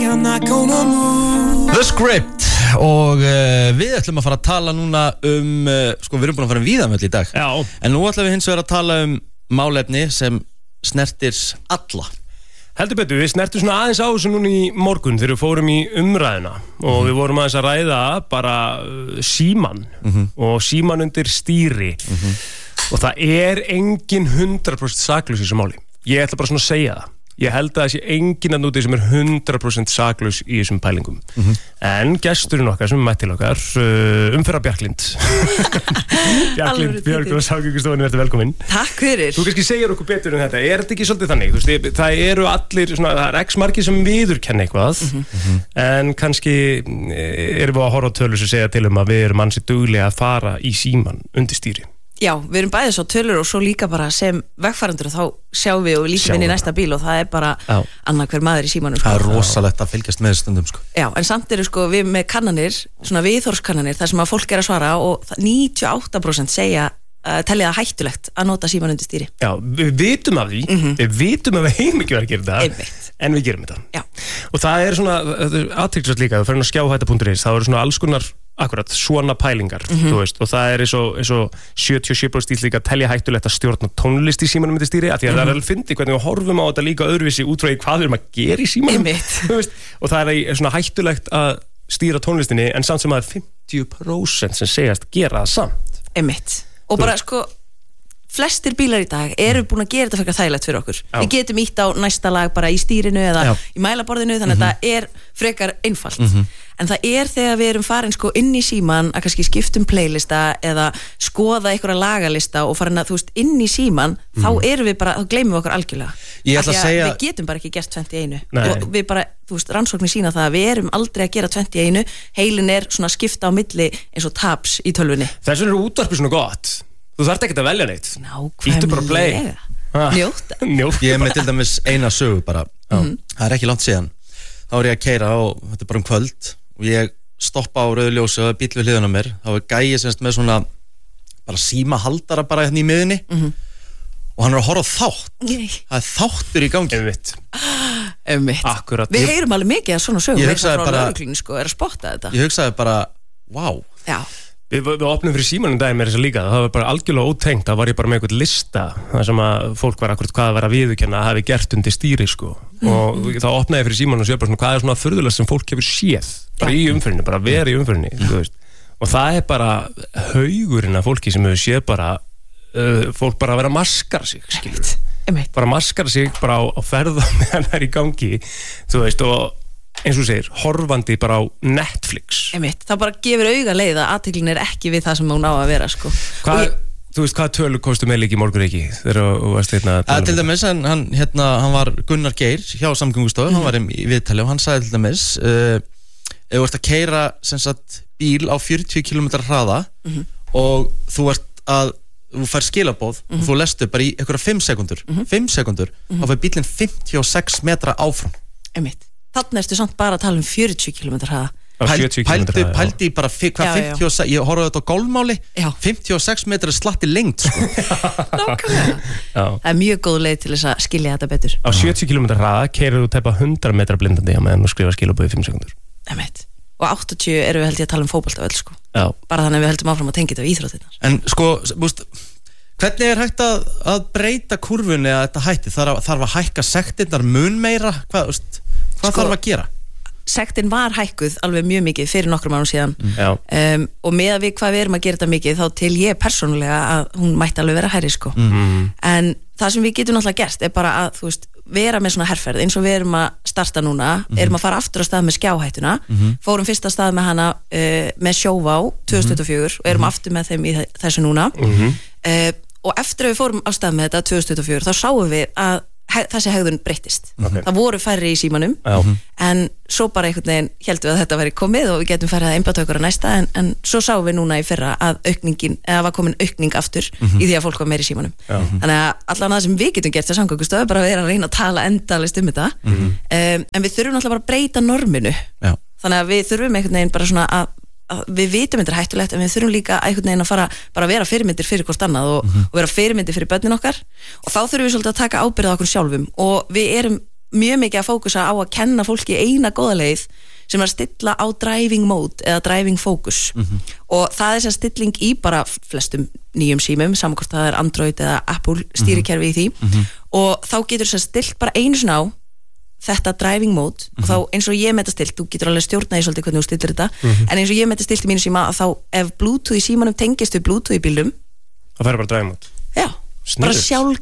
I'm not gonna move. The Script og við ætlum að fara að tala núna sko við erum búin að fara víðanvöll í dag. Já. En nú ætlum við hins vegar að tala málefni sem snertir alla. Heldur betur, við snertum svona aðeins á þessu núna í morgun þegar við fórum í umræðuna og við vorum aðeins að ræða bara síman og síman undir stýri og það engin 100% saklaus í þessu máli. Ég ætla bara svona að segja það. Ég held að það sé enginn að núti sem 100% saklaus í þessum pælingum. En gesturinn okkar sem mætt til okkar, Umferðar Bjarklind. Bjarklind Björg og Samgöngustofunni, verður velkomin. Takk fyrir. Þú kannski segir okkur betur þetta. Þetta ekki svolítið þannig? Þú veist, það eru allir, svona, það x margir sem viðurkenna eitthvað, en kannski erum við að horfa á tölur sem segja til að við erum ansi duglega að fara í síman undir stýri. Já, við erum bæðið svo tölur og svo líka bara sem vegfarendur og þá sjáum við og lítum inn í næsta bíl og það bara annar hver maður í símanum. Það rosalegt að fylgjast með stundum sko. Já, en samt sko við með kannanir, svona viðhorfskannanir, þar sem að fólk að svara og 98% segja telja það hættulegt að nota síman undir stýri. Já, við vitum af því, við vitum að við heim ekki verið að gera þetta, Einmitt. En við gerum þetta. Já. Og það svona, athyglisvert líka, þú fer inn á skjáhætta.is, það eru svona alls konar akkurat, svona pælingar, þú veist, og það eins og 77% stíl líka að telja hættulegt að stjórna tónlist í símanum undir stýri, af því að það alveg fyndi hvernig við horfum á þetta líka öðruvísi út frá því hvað við erum að gera í símanum, þú veist, og það svona hættulegt að stýra tónlistinni, en samt sem að 50% sem segjast gera það samt. Einmitt. Og bara sko, flestir bílar í dag eru búin að gera þetta frekar þægilegt fyrir okkur. Við getum ítt á næsta lag bara í stýrinu eða í mælaborðinu, þannig að þetta frekar einfalt. En það þegar við erum farin sko inn í síman að kannski skiptum playlista eða skoða einhverja lagalista og farin að, þú veist, inn í síman, þá erum við bara, þá gleymum við okkur algjörlega. Ég ætla að segja... Við getum bara ekki gert 20 í einu. Og við bara, þú veist, rannsóknir sýna það að við erum aldrei að gera 20 í einu. Heilin svona skipta á milli eins og tabs í tölvunni. Þess vegna útvarpið svona gott. Þú þarft ekkert að velja neitt. Íttu bara play. Njóta. Ég með til dæmis eina sögu bara. Það ekki langt síðan. Þá ég að keyra og þetta bara kvöld og ég stoppa á rauðu ljósi og bíll við hliðina á mér. Þá gæi semst með svona bara símahaldara bara hérna í miðunni og hann að horfa á þátt. Það þáttur í gangi. Einmitt. Akkurat. Við heyrum alveg mikið að svona sögum. Ég hugsaði bara, sko, að spotta þetta. Ég hugsaði bara, wow. Já. Við opnum fyrir símanum daginn með þess að líka, það var bara algjörlega ótengt, það var ég bara með einhvern lista, það sem að fólk var akkurat hvað að vera að viðurkenna að hafi gert undir stýri sko, og þá opnaði ég fyrir símanum og sér bara svona hvað svona furðulegt sem fólk hefur séð, bara í umferðinni, bara verið í umferðinni, þú veist, og það bara haugurinn af fólki sem hefur séð bara, fólk bara að vera að maskara sig, skilt, bara maskara sig bara á ferða meðan það í gangi, þú veist, og eins og segir, horfandi bara á Netflix. Einmitt, það bara gefur auga leið að athygling ekki við það sem hún á að vera sko. Þú veist, hvað tölu kostu með líka í morgun ekki? Þegar þú varst til dæmis, hann var Gunnar Geir hjá Samgöngustofu, hann var í viðtali og hann sagði til dæmis ef þú ert að keyra sem sagt bíl á 40 km hraða og þú fær skilaboð og þú lestu bara í einhverja 5 sekundur þá fær bílinn 56 metra áfram. Einmitt. Þannig ertu samt bara að tala 40 km hraða. Pældi bara hvað 56, ég horfði þetta á golfmáli, 56 metrar slatti lengt sko. Nákvæmlega. Það mjög góð leið til þess að skilja þetta betur. Á 70 km hraða keyrir þú tæpa 100 metra blindandi meðan þú skrifar skilaboð í 5 sekundur. Einmitt. Og 80 erum við held ég að tala fótboltaöll sko. Bara þannig að við höldum áfram að tengja þetta við íþróttirnar. En sko, hvernig hægt að breyta kurfunni að þetta hætti? Þarf að hækka sektirnar mun meira? Hvað þarf að gera? Sektin var hækkuð alveg mjög mikið fyrir nokkrum árum síðan og með að við hvað við erum að gera þetta mikið þá til ég persónulega að hún mætti alveg vera hærri sko. En það sem við getum náttúrulega gert bara að þú veist, vera með svona herferð eins og við erum að starta núna, erum að fara aftur á stað með skjáhættuna, fórum fyrsta stað með hana með Sjóvá 2024 og erum aftur með þeim í þessu núna og eftir að við fórum á stað með þetta 2024 þá sáum við að þessi hegðun breyttist. Það voru færri í símanum en svo bara einhvern veginn heldum við að þetta væri komið og við getum farið að einblata okkur á næsta en svo sáum við núna í fyrra að var komin aukning aftur í því að fólk var meira í símanum. Þannig að allan það sem við getum gert til Samgöngustofu bara að reyna að tala endalaust þetta en við þurfum náttúrulega bara að breyta norminu. Þannig að við þurfum einhvern veginn bara svona að við vitum þetta er hættulegt en við þurfum líka einhvern veginn að fara bara að vera fyrirmyndir fyrir hvort annað og vera fyrirmyndir fyrir börnin okkar og þá þurfum við svolítið að taka ábyrgð á okkur sjálfum og við erum mjög mikið að fókusa á að kenna fólki eina góða leið sem að stilla á driving mode eða driving focus og það sem stilling í bara flestum nýjum símum, saman hvort það Android eða Apple stýrikerfi í því og þá getur sem stilt bara einu sinna á þetta driving mode og þá eins og ég með þetta stilt, þú getur alveg stjórnaði svolítið hvernig þú stillir þetta en eins og ég með þetta stilt í mínu síma að þá ef Bluetooth í símanum tengist við Bluetooth í bílum það færi bara driving mode já, bara sjálf